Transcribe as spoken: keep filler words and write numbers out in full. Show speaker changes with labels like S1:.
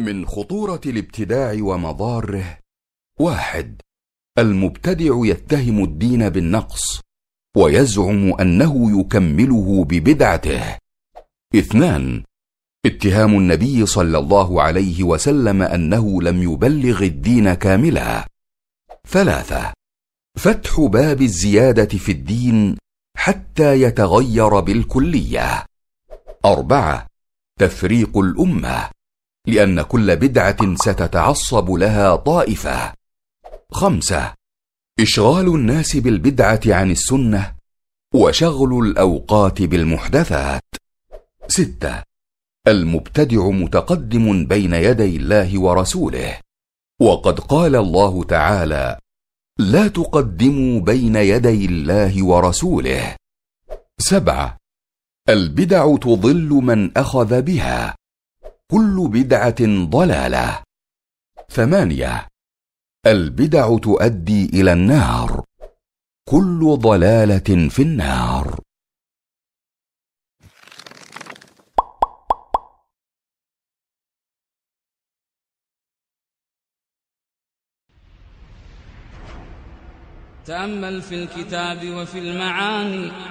S1: من خطورة الابتداع ومضاره: واحد، المبتدع يتهم الدين بالنقص ويزعم أنه يكمله ببدعته. اثنان، اتهام النبي صلى الله عليه وسلم أنه لم يبلغ الدين كاملا. ثلاثة، فتح باب الزيادة في الدين حتى يتغير بالكلية. أربعة، تفريق الأمة، لأن كل بدعة ستتعصب لها طائفة. خمسة، إشغال الناس بالبدعة عن السنة وشغل الأوقات بالمحدثات. ستة، المبتدع متقدم بين يدي الله ورسوله، وقد قال الله تعالى: لا تقدموا بين يدي الله ورسوله. سبعة، البدع تضل من أخذ بها، كل بدعة ضلالة. ثمانية، البدع تؤدي إلى النار، كل ضلالة في النار.
S2: تأمل في الكتاب وفي المعاني